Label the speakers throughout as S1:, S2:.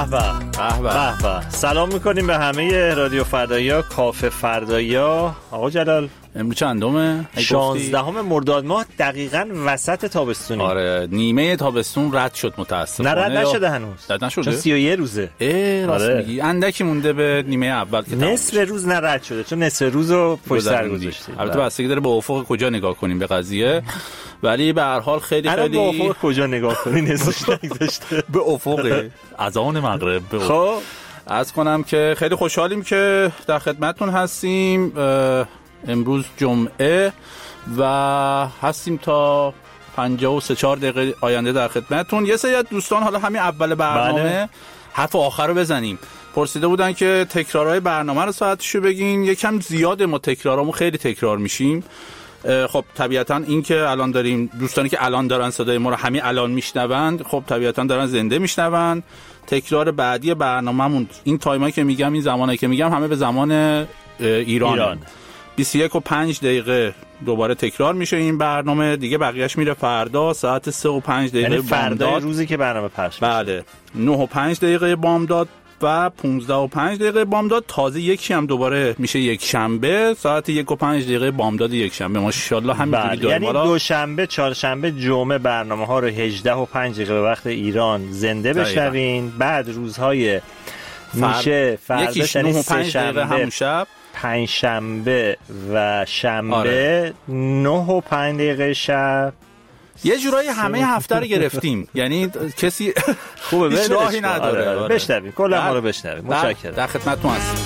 S1: به. سلام میکنیم به همه رادیو فردایی‌ها، کافه فردایی‌ها. آقا جلال،
S2: امروز چندمه؟
S1: 16 مرداد ماه، دقیقاً وسط تابستونی.
S2: آره، نیمه تابستون رد شد متاسفانه.
S1: نه، رد نشده هنوز.
S2: رد نشده؟
S1: چون 31 روزه.
S2: راست
S1: آره.
S2: میگی. اندکی مونده به نیمه اول که
S1: نصف روز رد شده، چون نصف روزو پشت سر گذاشتید.
S2: البته بستگی داره به افق کجا نگاه کنیم به قضیه. ولی به هر حال خیلی
S1: به افق کجا نگاه کنین نصفش نگذاشته.
S2: به افق اذان مغرب.
S1: خب
S2: عرض کنم که خیلی خوشحالیم که در خدمتتون هستیم. امروز جمعه و هستیم تا 53-4 دقیقه آینده در خدمتتون. یه سری دوستان حالا همین اول برنامه حرف آخر رو بزنیم، پرسیده بودن که تکرارهای برنامه رو ساعتشو بگین. یکم زیاده، ما تکرارامون خیلی تکرار میشیم. خب طبیعتا این که الان داریم دوستانی که الان دارن صدای ما رو همین الان میشنوند، خب طبیعتا دارن زنده میشنوند. تکرار بعدی برنامه‌مون این تایمایی که میگم، این زمانی که میگم، همه به زمان ایران. 21:05 دقیقه دوباره تکرار میشه این برنامه دیگه. بقیهش میره فردا ساعت 3:05 دقیقه
S1: یعنی فردا روزی که برنامه پخش میشه.
S2: بله، 9:05 دقیقه بامداد و 15:05 دقیقه بامداد. تازه یکی هم دوباره میشه یک شنبه ساعت 1:05 دقیقه بامداد یک شنبه. ماشاءالله همینجوری داریم.
S1: یعنی دوشنبه، چهارشنبه، جمعه برنامه ها رو 18:05 دقیقه به وقت ایران زنده بشنوین. بعد روزهای میشه فردا، یعنی
S2: 9:05 دقیقه همون شب،
S1: پنجشنبه و شنبه 9:05 دقیقه شب.
S2: یه جورایی همه هفته رو گرفتیم. یعنی کسی
S1: خوبه
S2: راهی نداره.
S1: بشنویم کلا ما رو بشنویم. متشکرم.
S2: در خدمتتون هستیم.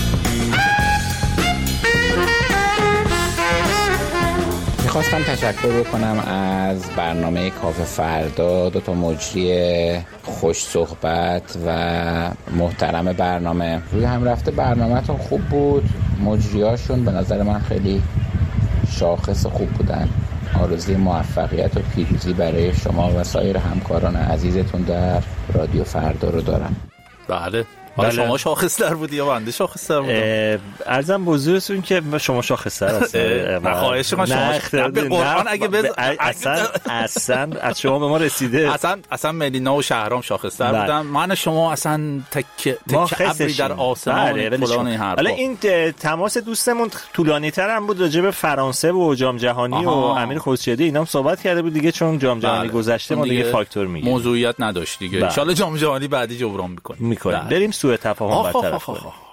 S3: میخواستم تشکر بکنم از برنامه کافه فردا، دو تا مجری خوش صحبت و محترم برنامه. روی هم رفته برنامه‌تون خوب بود، مجریاشون به نظر من خیلی شاخص خوب بودن. آرزوی موفقیت و پیروزی برای شما و سایر همکاران عزیزتون در رادیو فردا رو دارم.
S2: بله. شما شاخص‌تر بودی یا بنده شاخص‌تر بودم؟
S1: عرضم بزرگتون که شما شاخص‌تر هستید.
S2: خواهش من شما به قرآن اگه
S1: اصلا از شما به ما رسیده.
S2: اصلا ملینا و شهرام شاخص‌تر بودن. من شما اصلا تک ابری در آسمان فلان این حرفا.
S1: حالا این تماس دوستمون طولانی‌تر هم بود، راجع به فرانسه و جام جهانی و امیر خورشیدی اینا هم صحبت کرده بود دیگه، چون جام جهانی گذشته ما دیگه فاکتور میگیم.
S2: موضوعیت نداشت دیگه. ان شاءالله جام جهانی بعدی جبران می‌کنیم.
S1: بریم سوء تفاهم برطرف کنیم.